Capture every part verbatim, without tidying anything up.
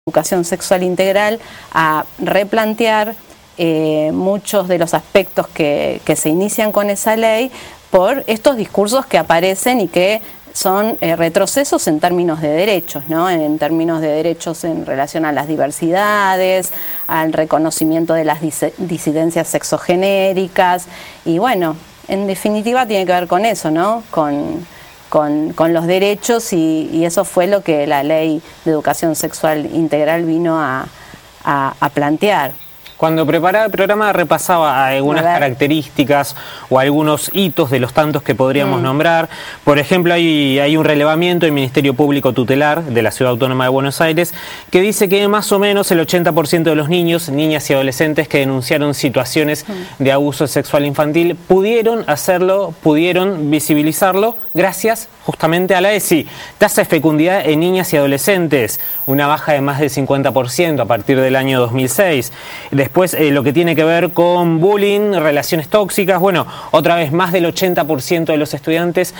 Educación sexual integral a replantear eh, muchos de los aspectos que, que se inician con esa ley por estos discursos que aparecen y que son eh, retrocesos en términos de derechos, ¿no? En términos de derechos en relación a las diversidades, al reconocimiento de las dis disidencias sexogenéricas y bueno, en definitiva tiene que ver con eso, ¿no? Con, Con, con los derechos y, y eso fue lo que la Ley de Educación Sexual Integral vino a, a, a plantear. Cuando preparaba el programa repasaba algunas características o algunos hitos de los tantos que podríamos mm. nombrar. Por ejemplo, hay, hay un relevamiento del Ministerio Público Tutelar de la Ciudad Autónoma de Buenos Aires que dice que más o menos el ochenta por ciento de los niños, niñas y adolescentes que denunciaron situaciones mm. de abuso sexual infantil pudieron hacerlo, pudieron visibilizarlo gracias justamente a la E S I. Tasa de fecundidad en niñas y adolescentes, una baja de más del cincuenta por ciento a partir del año dos mil seis. Después, eh, lo que tiene que ver con bullying, relaciones tóxicas, bueno, otra vez más del ochenta por ciento de los estudiantes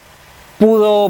pudo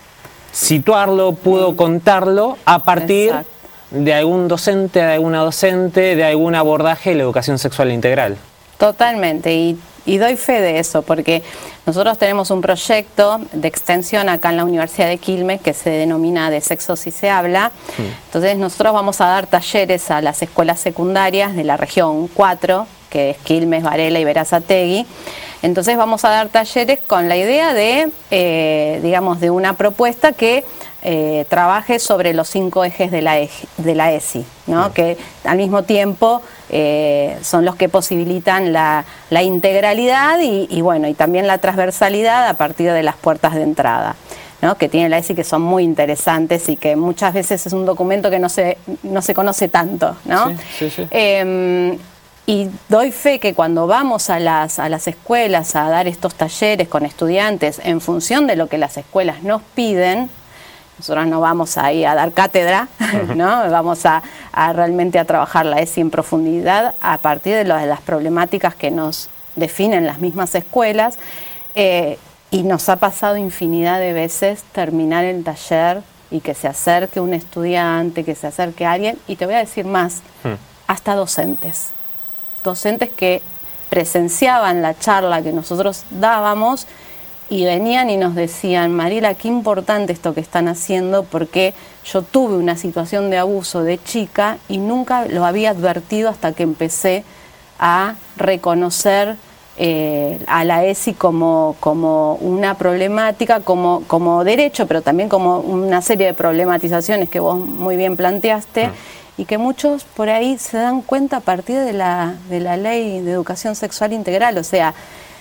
situarlo, pudo contarlo a partir Exacto. de algún docente, de alguna docente, de algún abordaje de la educación sexual integral. Totalmente, y, y doy fe de eso, porque nosotros tenemos un proyecto de extensión acá en la Universidad de Quilmes que se denomina De Sexo Si Se Habla. Sí. Entonces nosotros vamos a dar talleres a las escuelas secundarias de la región cuatro, que es Quilmes, Varela y Berazategui. Entonces vamos a dar talleres con la idea de, eh, digamos, de una propuesta que eh, trabaje sobre los cinco ejes de la, eje, de la E S I, ¿no? Sí. Que al mismo tiempo eh, son los que posibilitan la, la integralidad y, y, bueno, y también la transversalidad a partir de las puertas de entrada, ¿no? Que tiene la E S I, que son muy interesantes y que muchas veces es un documento que no se, no se conoce tanto, ¿no? Sí, sí, sí. Eh, Y doy fe que cuando vamos a las, a las escuelas a dar estos talleres con estudiantes en función de lo que las escuelas nos piden, nosotros no vamos ahí a dar cátedra, ¿no? Vamos a, a realmente a trabajar la E S I en profundidad a partir de, lo, de las problemáticas que nos definen las mismas escuelas. Eh, y nos ha pasado infinidad de veces terminar el taller y que se acerque un estudiante, que se acerque alguien, y te voy a decir más, hmm. hasta docentes. docentes que presenciaban la charla que nosotros dábamos y venían y nos decían: Mariela, qué importante esto que están haciendo, porque yo tuve una situación de abuso de chica y nunca lo había advertido hasta que empecé a reconocer eh, a la E S I como, como una problemática, como, como derecho, pero también como una serie de problematizaciones que vos muy bien planteaste. Mm. Y que muchos por ahí se dan cuenta a partir de la, de la Ley de Educación Sexual Integral. O sea,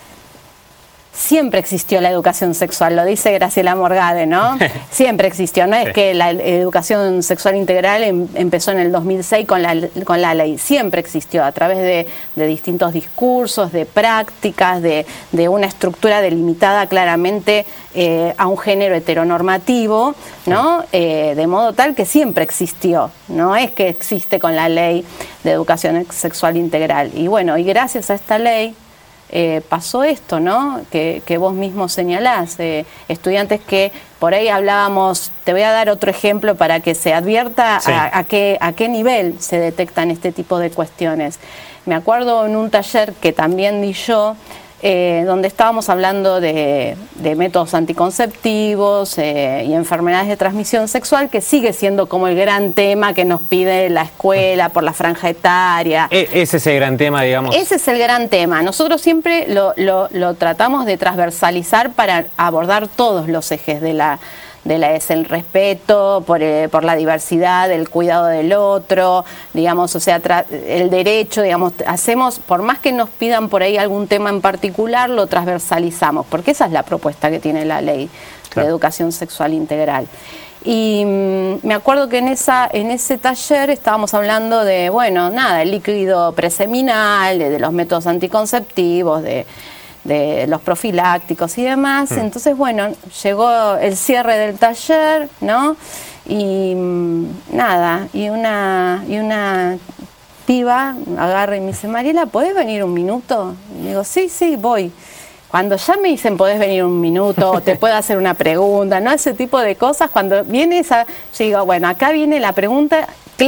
siempre existió la educación sexual, lo dice Graciela Morgade, ¿no? Siempre existió, no es sí. que la educación sexual integral em, empezó en el dos mil seis con la, con la ley, siempre existió a través de, de distintos discursos, de prácticas, de, de una estructura delimitada claramente eh, a un género heteronormativo, ¿no? Eh, de modo tal que siempre existió, no es que existe con la Ley de Educación Sexual Integral. Y bueno, y gracias a esta ley Eh, pasó esto, ¿no? Que, que vos mismo señalás, eh, estudiantes que por ahí hablábamos, te voy a dar otro ejemplo para que se advierta sí. a, a, qué, a qué nivel se detectan este tipo de cuestiones. Me acuerdo en un taller que también di yo, eh, donde estábamos hablando de, de métodos anticonceptivos eh, y enfermedades de transmisión sexual, que sigue siendo como el gran tema que nos pide la escuela por la franja etaria. E ese es el gran tema, digamos. Ese es el gran tema. Nosotros siempre lo, lo, lo tratamos de transversalizar para abordar todos los ejes de la de la E S I, el respeto por, eh, por la diversidad, el cuidado del otro, digamos, o sea, el derecho, digamos, hacemos, por más que nos pidan por ahí algún tema en particular, lo transversalizamos, porque esa es la propuesta que tiene la Ley claro. de Educación Sexual Integral. Y mmm, me acuerdo que en, esa, en ese taller estábamos hablando de, bueno, nada, el líquido preseminal, de, de los métodos anticonceptivos, de... de los profilácticos y demás. Mm. Entonces, bueno, llegó el cierre del taller, ¿no? Y nada, y una, y una piba agarra y me dice: Mariela, ¿podés venir un minuto? Y digo: sí, sí, voy. Cuando ya me dicen podés venir un minuto, te puedo hacer una pregunta, ¿no? Ese tipo de cosas, cuando viene esa, yo digo, bueno, acá viene la pregunta